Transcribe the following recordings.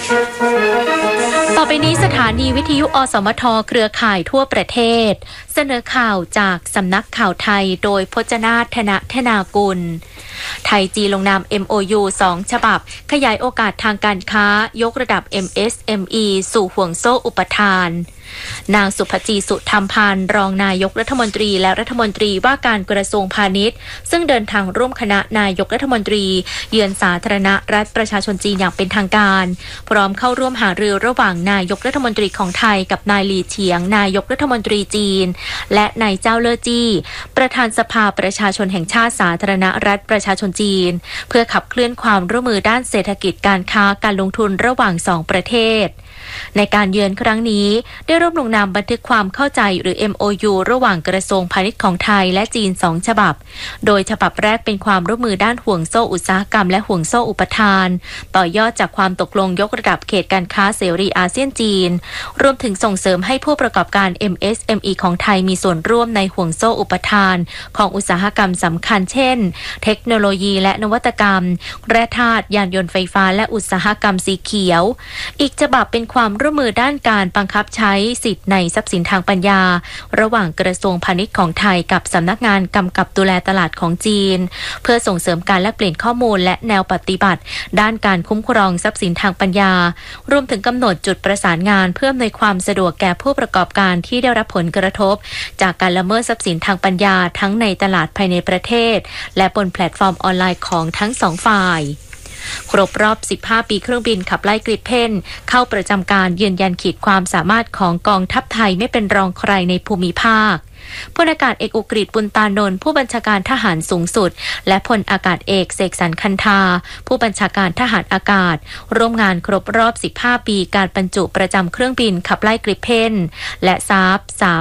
ต่อไปนี้สถานีวิทยุอสมทเครือข่ายทั่วประเทศเสนอข่าวจากสำนักข่าวไทยโดยพจนาถ ธนากุลไทยจีนลงนาม MOU 2 ฉบับขยายโอกาสทางการค้ายกระดับ MSME สู่ห่วงโซ่อุปทานนางสุภจีสุธรรมพันธ์รองนายกรัฐมนตรีและรัฐมนตรีว่าการกระทรวงพาณิชย์ซึ่งเดินทางร่วมคณะนายกรัฐมนตรีเยือนสาธารณรัฐประชาชนจีนอย่างเป็นทางการพร้อมเข้าร่วมหารือระหว่างนายกรัฐมนตรีของไทยกับนายหลี่เฉียงนายกรัฐมนตรีจีนและนายเจ้าเล่อจี้ประธานสภาประชาชนแห่งชาติสาธารณรัฐประชาชนจีนเพื่อขับเคลื่อนความร่วมมือด้านเศรษฐกิจการค้าการลงทุนระหว่าง2ประเทศในการเยือนครั้งนี้ได้ร่วมลงนามบันทึกความเข้าใจหรือ MOU ระหว่างกระทรวงพาณิชย์ของไทยและจีน2ฉบับโดยฉบับแรกเป็นความร่วมมือด้านห่วงโซ่อุตสาหกรรมและห่วงโซ่อุปทานต่อยอดจากความตกลงยกระดับเขตการค้าเสรีอาเซียนจีนรวมถึงส่งเสริมให้ผู้ประกอบการ MSME ของไทยมีส่วนร่วมในห่วงโซ่อุปทานของอุตสาหกรรมสำคัญเช่นเทคโนโลยีและนวัตกรรมแร่ธาตุยานยนต์ไฟฟ้าและอุตสาหกรรมสีเขียวอีกฉบับเป็นความร่วมมือด้านการบังคับใช้สิทธิในทรัพย์สินทางปัญญาระหว่างกระทรวงพาณิชย์ของไทยกับสำนักงานกำกับดูแลตลาดของจีนเพื่อส่งเสริมการแลกเปลี่ยนข้อมูลและแนวปฏิบัติด้านการคุ้มครองทรัพย์สินทางปัญญารวมถึงกำหนดจุดประสานงานเพื่ออำนวยความสะดวกแก่ผู้ประกอบการที่ได้รับผลกระทบจากการละเมิดทรัพย์สินทางปัญญาทั้งในตลาดภายในประเทศและบนแพลตฟอร์มออนไลน์ของทั้งสองฝ่ายครบรอบ15ปีเครื่องบินขับไล่กริปเพนเข้าประจำการยืนยันขีดความสามารถของกองทัพไทยไม่เป็นรองใครในภูมิภาคพลอากาศเอกอุกฤษ บุญตานนท์ผู้บัญชาการทหารสูงสุดและพลอากาศเอกเสกสรรคันธาผู้บัญชาการทหารอากาศร่วมงานครบรอบ15ปีการบรรจุประจำเครื่องบินขับไล่กริปเพนและซาฟ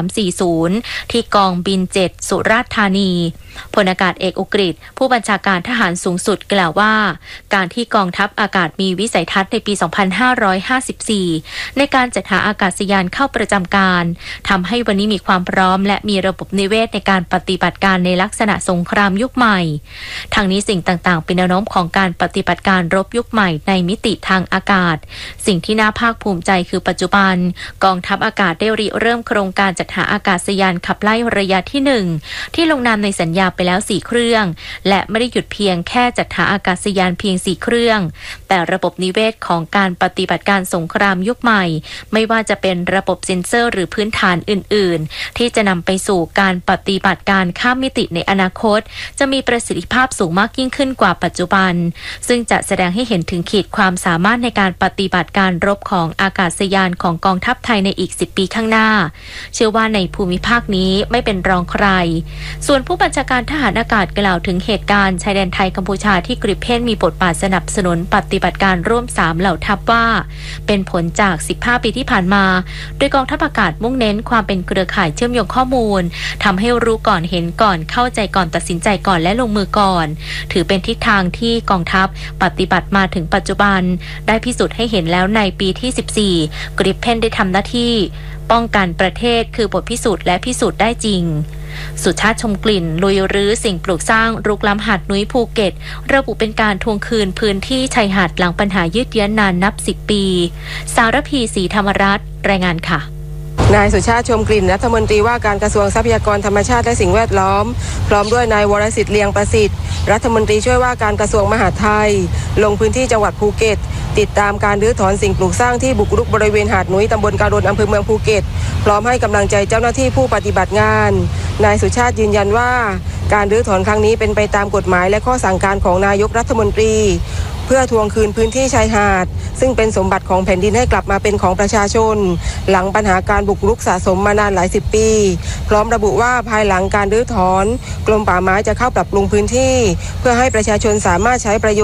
340ที่กองบิน7สุราษฎร์ธานีพลอากาศเอกอุกฤษผู้บัญชาการทหารสูงสุดกล่าวว่าการที่กองทัพอากาศมีวิสัยทัศน์ในปี2554ในการจัดหาอากาศยานเข้าประจำการทำให้วันนี้มีความพร้อมและมีระบบนิเวศในการปฏิบัติการในลักษณะสงครามยุคใหม่ทางนี้สิ่งต่างๆเป็นแนวโน้มของการปฏิบัติการรบยุคใหม่ในมิติทางอากาศสิ่งที่น่าภาคภูมิใจคือปัจจุบันกองทัพอากาศได้เริ่มโครงการจัดหาอากาศยานขับไล่ระยะที่1ที่ลงนามในสัญญาไปแล้ว4เครื่องและไม่ได้หยุดเพียงแค่จัดหาอากาศยานเพียง4เครื่องแต่ระบบนิเวศของการปฏิบัติการสงครามยุคใหม่ไม่ว่าจะเป็นระบบเซ็นเซอร์หรือพื้นฐานอื่นๆที่จะนำไปสู่การปฏิบัติการข้ามมิติในอนาคตจะมีประสิทธิภาพสูงมากยิ่งขึ้นกว่าปัจจุบันซึ่งจะแสดงให้เห็นถึงขีดความสามารถในการปฏิบัติการรบของอากาศยานของกองทัพไทยในอีก10ปีข้างหน้าเชื่อว่าในภูมิภาคนี้ไม่เป็นรองใครส่วนผู้บัญชาการทหารอากาศกล่าวถึงเหตุการณ์ชายแดนไทยกัมพูชาที่กริปเพนมีบทบาทสนับสนุนปฏิบัติการร่วม3เหล่าทัพว่าเป็นผลจาก15ปีที่ผ่านมาโดยกองทัพอากาศมุ่งเน้นความเป็นเครือข่ายเชื่อมโยงข้อมูลทำให้รู้ก่อนเห็นก่อนเข้าใจก่อนตัดสินใจก่อนและลงมือก่อนถือเป็นทิศทางที่กองทัพปฏิบัติมาถึงปัจจุบันได้พิสูจน์ให้เห็นแล้วในปีที่14กริปเพนได้ทำหน้าที่ป้องกันประเทศคือบทพิสูจน์และพิสูจน์ได้จริงสุชาติชมกลิ่นลุยรื้อสิ่งปลูกสร้างรุกล้ำหาดนุ้ยภูเก็ตระบุเป็นการทวงคืนพื้นที่ชายหาดหลังปัญหายืดเยื้อนนานนับ10ปีสารพีศรีธรรมรัตน์รายงานค่ะนายสุชาติชมกลิ่นรัฐมนตรีว่าการกระทรวงทรัพยากรธรรมชาติและสิ่งแวดล้อมพร้อมด้วยนายวรสิทธิ์เลียงประสิทธิ์รัฐมนตรีช่วยว่าการกระทรวงมหาดไทยลงพื้นที่จังหวัดภูเก็ตติดตามการรื้อถอนสิ่งปลูกสร้างที่บุกรุกบริเวณหาดนุ้ยตำบลการนอำเภอเมืองภูเก็ตพร้อมให้กำลังใจเจ้าหน้าที่ผู้ปฏิบัติงานนายสุชาติยืนยันว่าการรื้อถอนครั้งนี้เป็นไปตามกฎหมายและข้อสั่งการของนายกรัฐมนตรีเพื่อทวงคืนพื้นที่ชายหาดซึ่งเป็นสมบัติของแผ่นดินให้กลับมาเป็นของประชาชนหลังปัญหาการบุกรุกสะสมมานานหลาย10ปีพร้อมระบุว่าภายหลังการรื้อถอนกรมป่าไม้จะเข้าปรับปรุงพื้นที่เพื่อให้ประชาชนสามารถใช้ประโยชน์